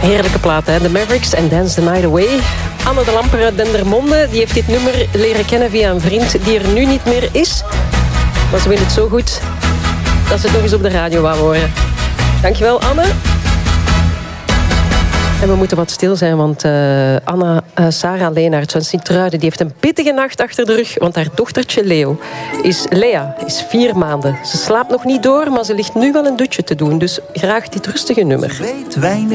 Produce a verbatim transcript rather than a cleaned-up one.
Heerlijke plaat, hè? The Mavericks en Dance the Night Away. Anne de Lamper uit Dendermonde die heeft dit nummer leren kennen via een vriend die er nu niet meer is. Maar ze wil het zo goed dat ze het nog eens op de radio wou horen. Dankjewel, Anne. En we moeten wat stil zijn, want uh, Anna, uh, Sarah Leenaert van Sint-Truiden die heeft een pittige nacht achter de rug, want haar dochtertje Leo is, Lea is vier maanden. Ze slaapt nog niet door, maar ze ligt nu wel een dutje te doen. Dus graag dit rustige nummer.